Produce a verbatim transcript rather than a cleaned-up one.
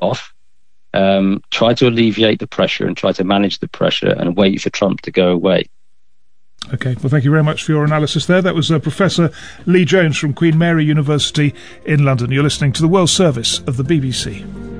off. Um, try to alleviate the pressure and try to manage the pressure and wait for Trump to go away. OK, well, thank you very much for your analysis there. That was uh, Professor Lee Jones from Queen Mary University in London. You're listening to the World Service of the B B C.